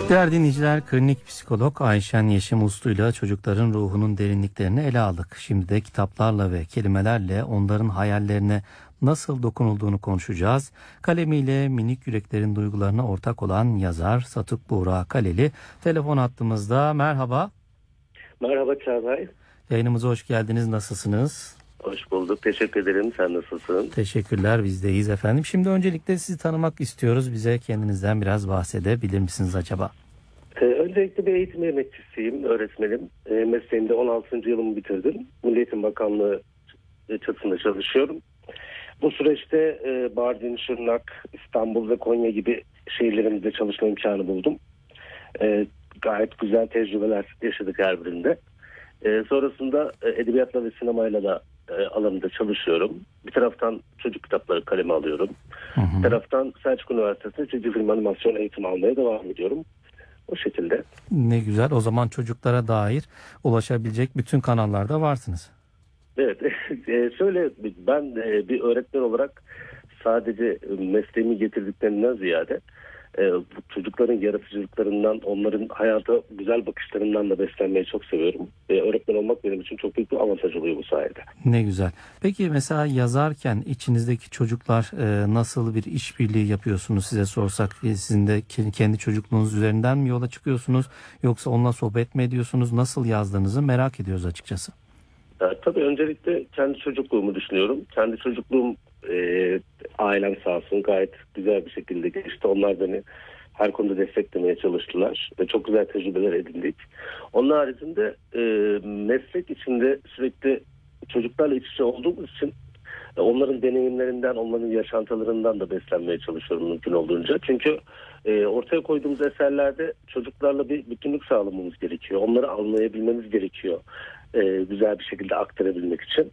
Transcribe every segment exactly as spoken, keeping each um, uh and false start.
Değerli dinleyiciler, klinik psikolog Ayşen Yeşim Uslu'yla çocukların ruhunun derinliklerini ele aldık. Şimdi de kitaplarla ve kelimelerle onların hayallerine nasıl dokunulduğunu konuşacağız. Kalemiyle minik yüreklerin duygularına ortak olan yazar Satuk Buğra Kaleli telefon hattımızda. Merhaba. Merhaba Çağatay. Yayınımıza hoş geldiniz. Nasılsınız? Hoş bulduk. Teşekkür ederim. Sen nasılsın? Teşekkürler. Biz de iyiyiz efendim. Şimdi öncelikle sizi tanımak istiyoruz. Bize kendinizden biraz bahsedebilir misiniz acaba? Ee, öncelikle bir eğitim emekçisiyim, öğretmenim. Ee, mesleğimde on altıncı yılımı bitirdim. Milli Eğitim Bakanlığı çatısında çalışıyorum. Bu süreçte e, Mardin, Şırnak, İstanbul ve Konya gibi şehirlerimizde çalışma imkanı buldum. E, gayet güzel tecrübeler yaşadık her birinde. E, sonrasında e, edebiyatla ve sinemayla da e, alanında çalışıyorum. Bir taraftan çocuk kitapları kaleme alıyorum. Hı hı. Bir taraftan Selçuk Üniversitesi'nde çizgi film animasyon eğitimi almaya devam ediyorum. O şekilde. Ne güzel. O zaman çocuklara dair ulaşabilecek bütün kanallarda varsınız. Evet. e, şöyle ben e, bir öğretmen olarak sadece mesleğimi getirdiklerinden ziyade e, bu çocukların yaratıcılıklarından, onların hayata güzel bakışlarından da beslenmeyi çok seviyorum. E, öğretmen olmak benim için çok büyük bir avantaj oluyor bu sayede. Ne güzel. Peki mesela yazarken içinizdeki çocuklar e, nasıl bir işbirliği yapıyorsunuz size sorsak? E, sizin de kendi çocukluğunuz üzerinden mi yola çıkıyorsunuz? Yoksa onunla sohbet mi ediyorsunuz? Nasıl yazdığınızı merak ediyoruz açıkçası. Evet, tabii öncelikle kendi çocukluğumu düşünüyorum. Kendi çocukluğum e, ailem sağ olsun gayet güzel bir şekilde geçti. Onlar beni her konuda desteklemeye çalıştılar ve çok güzel tecrübeler edindik. Onun haricinde e, meslek içinde sürekli çocuklarla iç içe olduğumuz için e, onların deneyimlerinden, onların yaşantılarından da beslenmeye çalışıyorum mümkün olduğunca. Çünkü e, ortaya koyduğumuz eserlerde çocuklarla bir bütünlük sağlamamız gerekiyor. Onları anlayabilmemiz gerekiyor. E, güzel bir şekilde aktarabilmek için.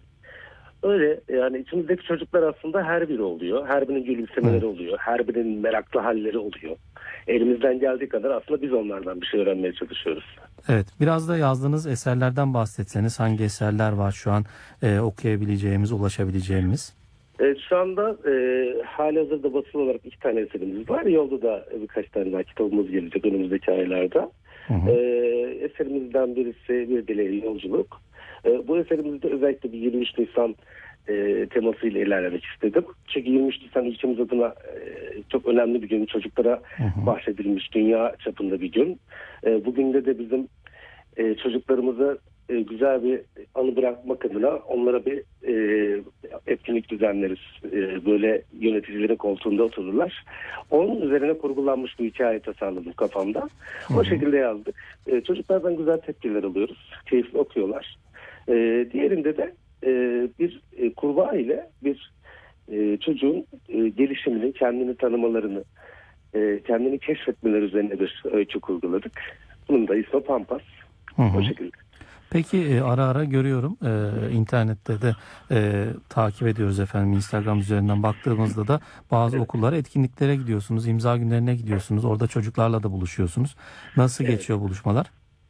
Öyle yani içimizdeki çocuklar aslında her biri oluyor. Her birinin gülümsemeleri oluyor. Her birinin meraklı halleri oluyor. Elimizden geldiği kadar aslında biz onlardan bir şey öğrenmeye çalışıyoruz. Evet, biraz da yazdığınız eserlerden bahsetseniz hangi eserler var şu an e, okuyabileceğimiz, ulaşabileceğimiz? Evet, şu anda e, halihazırda basılı olarak iki tane eserimiz var. Yolda da birkaç tane daha kitabımız gelecek önümüzdeki aylarda. Hı hı. E, eserimizden birisi Bir Dileğe Yolculuk. E, bu eserimizde özellikle bir yirmi üç Nisan e, temasıyla ilerlemek istedim. Çünkü yirmi üç Nisan ülkemiz adına e, çok önemli bir gün. Çocuklara hı hı. bahsedilmiş dünya çapında bir gün. E, bugün de de bizim e, çocuklarımıza e, güzel bir anı bırakmak adına onlara bir e, etkinlik düzenleriz. E, böyle yöneticilerin koltuğunda otururlar. Onun üzerine kurgulanmış bir hikaye tasarladım kafamda. Hı hı. O şekilde yazdık. E, çocuklardan güzel tepkiler alıyoruz. Keyifli okuyorlar. E, diğerinde de e, bir e, kurbağa ile bir e, çocuğun e, gelişimini, kendini tanımalarını, e, kendini keşfetmeleri üzerine bir öykü kurguladık. Bunun da ismi Pampas. Hı hı. O şekilde. Peki e, ara ara görüyorum e, internette de e, takip ediyoruz efendim, Instagram üzerinden baktığımızda da bazı evet. okullara etkinliklere gidiyorsunuz, imza günlerine gidiyorsunuz, orada çocuklarla da buluşuyorsunuz. Nasıl evet. geçiyor buluşmalar?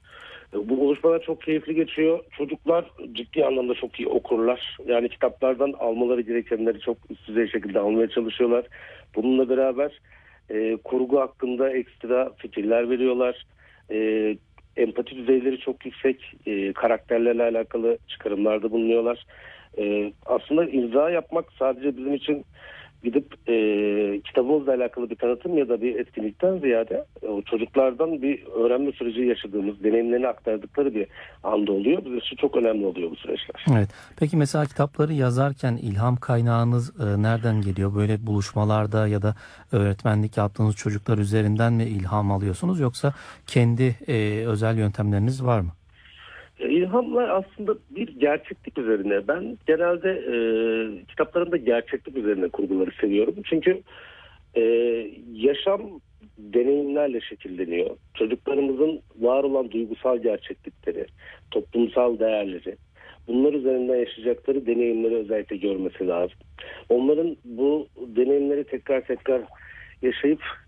Bu buluşmalar çok keyifli geçiyor. Çocuklar ciddi anlamda çok iyi okurlar. Yani kitaplardan almaları gerekenleri çok üst düzey şekilde almaya çalışıyorlar. Bununla beraber e, kurgu hakkında ekstra fikirler veriyorlar. E, empati düzeyleri çok yüksek. E, karakterlerle alakalı çıkarımlarda bulunuyorlar. E, aslında imza yapmak sadece bizim için gidip e, kitabımızla alakalı bir tanıtım ya da bir etkinlikten ziyade o çocuklardan bir öğrenme süreci yaşadığımız, deneyimlerini aktardıkları bir anda oluyor. Bizim için çok önemli oluyor bu süreçler. Evet. Peki mesela kitapları yazarken ilham kaynağınız e, nereden geliyor? Böyle buluşmalarda ya da öğretmenlik yaptığınız çocuklar üzerinden mi ilham alıyorsunuz, yoksa kendi e, özel yöntemleriniz var mı? İlhamlar aslında bir gerçeklik üzerine. Ben genelde e, kitaplarımda gerçeklik üzerine kurguları seviyorum. Çünkü e, yaşam deneyimlerle şekilleniyor. Çocuklarımızın var olan duygusal gerçeklikleri, toplumsal değerleri, bunlar üzerinden yaşayacakları deneyimleri özellikle görmesi lazım. Onların bu deneyimleri tekrar tekrar yaşayıp